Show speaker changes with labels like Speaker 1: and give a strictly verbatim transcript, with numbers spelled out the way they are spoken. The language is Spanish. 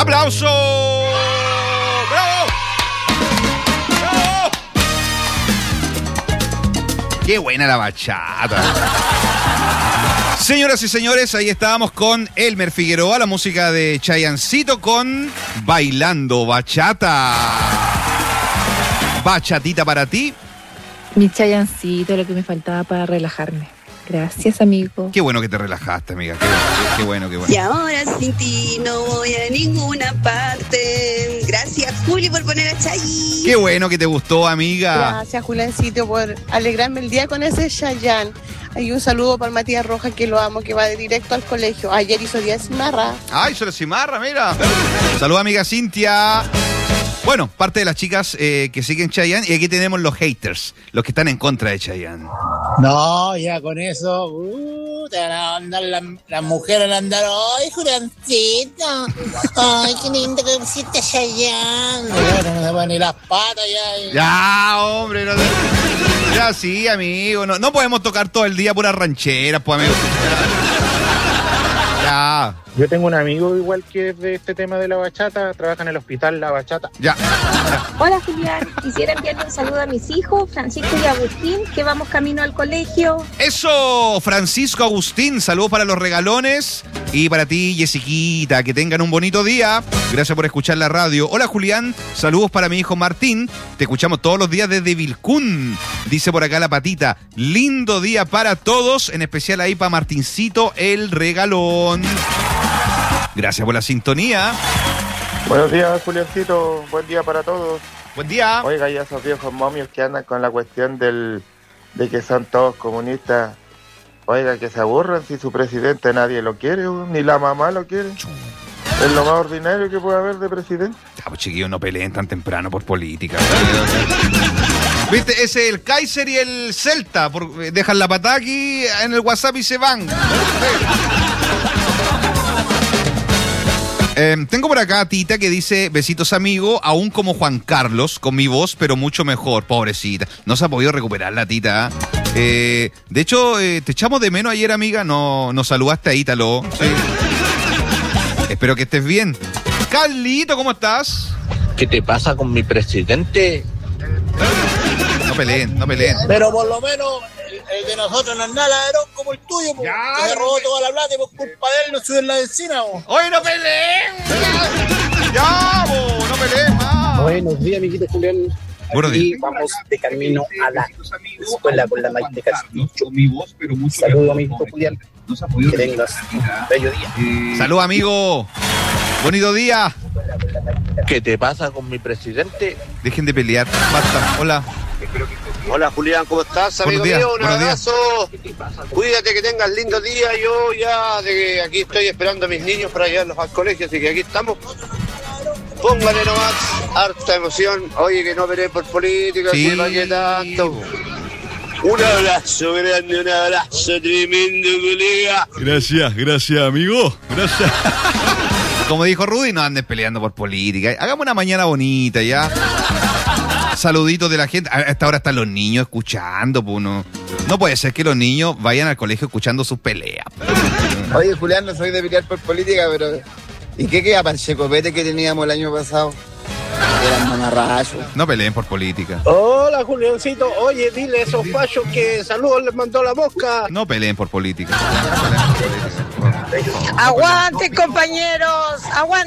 Speaker 1: ¡Aplauso! ¡Bravo! ¡Bravo! ¡Qué buena la bachata! Señoras y señores, ahí estábamos con Elmer Figueroa, la música de Chayancito con Bailando Bachata. Bachatita para ti.
Speaker 2: Mi Chayancito, lo que me faltaba para relajarme. Gracias, amigo.
Speaker 1: Qué bueno que te relajaste, amiga. Qué, qué, qué bueno, qué bueno.
Speaker 3: Y ahora sin ti no voy a ninguna parte. Gracias, Juli, por poner a Chayi.
Speaker 1: Qué bueno que te gustó, amiga.
Speaker 4: Gracias, Juliancito, por alegrarme el día con ese Chayanne. Hay un saludo para Matías Rojas, que lo amo, que va de directo al colegio. Ayer hizo día de cimarra.
Speaker 1: Ay, hizo la cimarra, mira. Saludos, amiga Cintia. Bueno, parte de las chicas eh, que siguen Chayanne, y aquí tenemos los haters, los que están en contra de Chayanne.
Speaker 5: No, ya con eso, uh, te van a andar las la mujeres van a andar, ay, Juliancito, ay, qué lindo que pusiste Chayanne. Bueno, no se ponen ni las patas ya.
Speaker 1: Ya, hombre, no, ya sí, amigo, no, no podemos tocar todo el día puras rancheras, pues, amigo. Ya.
Speaker 6: Yo tengo un amigo igual que es de este tema de la bachata, trabaja en el hospital La Bachata.
Speaker 1: Ya.
Speaker 7: Hola, Julián. Quisiera enviarle un saludo a mis hijos, Francisco y Agustín, que vamos camino al colegio.
Speaker 1: Eso, Francisco, Agustín, saludos para los regalones. Y para ti, Jessiquita, que tengan un bonito día. Gracias por escuchar la radio. Hola, Julián, saludos para mi hijo Martín. Te escuchamos todos los días desde Vilcún. Dice por acá la patita. Lindo día para todos, en especial ahí para Martincito, el regalón. Gracias por la sintonía.
Speaker 6: Buenos días, Juliancito. Buen día para todos.
Speaker 1: Buen día.
Speaker 6: Oiga, ya esos viejos momios que andan con la cuestión del de que son todos comunistas. Oiga, que se aburran si su presidente nadie lo quiere, ni la mamá lo quiere. Es lo más ordinario que puede haber de presidente.
Speaker 1: Ya, pues chiquillos, no peleen tan temprano por política. ¿Viste? Ese es el Kaiser y el Celta. Por, dejan la patada aquí en el WhatsApp y se van. Eh, tengo por acá a Tita que dice, besitos amigo, aún como Juan Carlos, con mi voz, pero mucho mejor, pobrecita. No se ha podido recuperar la Tita. Eh, de hecho, eh, te echamos de menos ayer, amiga, no nos saludaste a Ítalo. Sí. Espero que estés bien. Carlito, ¿cómo estás?
Speaker 8: ¿Qué te pasa con mi presidente?
Speaker 1: No peleen, no peleen.
Speaker 5: Pero por lo menos el, el de nosotros no es nada ladrón como el tuyo, po,
Speaker 1: ya,
Speaker 5: que se robó toda la plata y por culpa de él no sube en la vecina.
Speaker 1: ¡Oye, no peleen! ¡Ya, bo, no peleen más!
Speaker 9: Buenos días, amiguito Julián.
Speaker 1: Buenos días.
Speaker 9: Y vamos de camino a la escuela con la Maite Castillo. Saludos, amiguito Julián. Que tengas un bello día.
Speaker 1: Salud, amigo. Bonito día.
Speaker 8: ¿Qué te pasa con mi presidente?
Speaker 1: Dejen de pelear. Basta. Hola.
Speaker 10: Hola, Julián, ¿cómo estás, amigo
Speaker 1: días,
Speaker 10: mío? Un
Speaker 1: buenos
Speaker 10: abrazo. Cuídate, que tengas lindo día. Yo ya de aquí estoy esperando a mis niños para llevarlos al colegio, así que aquí estamos. Póngale nomás harta emoción. Oye, que no peleé por política,
Speaker 1: sí.
Speaker 10: ¿Qué, ¿para qué tanto? Un abrazo grande, un abrazo tremendo, colega.
Speaker 1: Gracias, gracias, amigo. Gracias. Como dijo Rudy, no anden peleando por política. Hagamos una mañana bonita, ¿ya? Saluditos de la gente. A esta hora están los niños escuchando, pues no. No puede ser que los niños vayan al colegio escuchando sus peleas.
Speaker 11: Oye, Julián, no soy de pelear por política, pero... ¿Y qué queda para el checopete que teníamos el año pasado? Eran mamarrachos.
Speaker 1: No peleen por política.
Speaker 9: Hola, Juliancito. Oye, dile a esos fachos que saludos les mandó la mosca.
Speaker 1: No peleen por política. No peleen por política.
Speaker 4: Aguante, compañeros. Aguante.